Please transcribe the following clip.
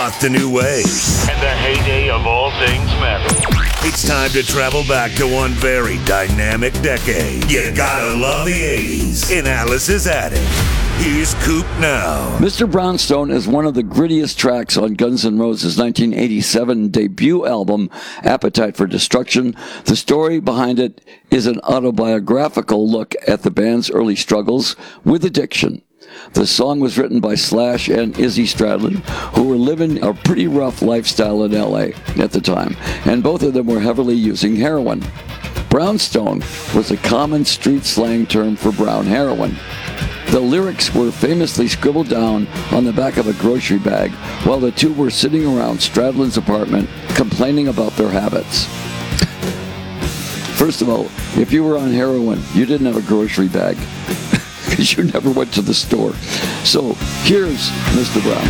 The new way. And the heyday of all things metal. It's time to travel back to one very dynamic decade. You gotta love the 80s in Alice's Attic. Here's Coop now. Mr. Brownstone is one of the grittiest tracks on Guns N' Roses' 1987 debut album, Appetite for Destruction. The story behind it is an autobiographical look at the band's early struggles with addiction. The song was written by Slash and Izzy Stradlin, who were living a pretty rough lifestyle in LA at the time, and both of them were heavily using heroin. Brownstone was a common street slang term for brown heroin. The lyrics were famously scribbled down on the back of a grocery bag while the two were sitting around Stradlin's apartment complaining about their habits. First of all, if you were on heroin, you didn't have a grocery bag because you never went to the store. So here's Mr. Brown.